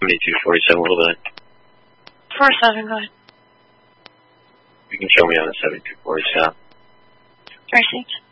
7247, what was that? 47, go ahead. You can show me on the 7247. 36.